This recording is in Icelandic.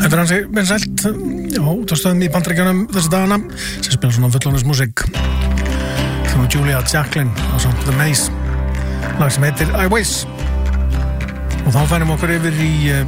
Þetta hansi vinsælt útastöðum í Bandaríkjunum þessi dagana sem spila svona fullorðinsmúsík. Það var Julia Jacklin á samt The Maze, lag sem heitir I Wish. Og þá færum okkur yfir í